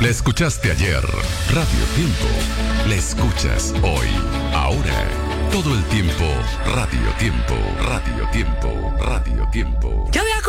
La escuchaste ayer. Radio Tiempo. La escuchas hoy. Ahora. Todo el tiempo. Radio Tiempo. Radio Tiempo. Radio Tiempo. Yo voy a